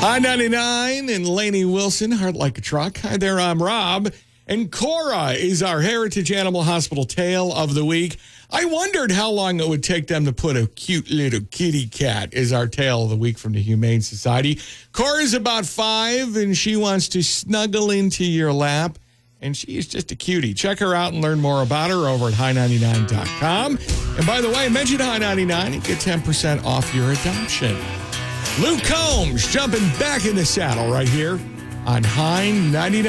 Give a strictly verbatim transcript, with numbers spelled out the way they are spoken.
I ninety-nine and Lainey Wilson, Heart Like a Truck. Hi there, I'm Rob. And Cora is our Heritage Animal Hospital tale of the week. I wondered how long it would take them to put a cute little kitty cat as our tale of the week from the Humane Society. Cora's about five, and she wants to snuggle into your lap, and she is just a cutie. Check her out and learn more about her over at high ninety-nine dot com. And by the way, mention High ninety-nine and get ten percent off your adoption. Luke Combs jumping back in the saddle right here on High ninety-nine.